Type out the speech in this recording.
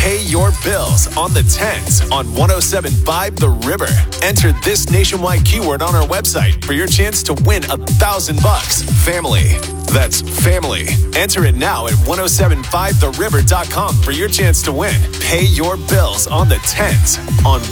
Pay your bills on the 10s on 107.5 The River. Enter this nationwide keyword on our website for your chance to win $1,000. Family. That's family. Enter it now at 1075theriver.com for your chance to win. Pay your bills on the 10s on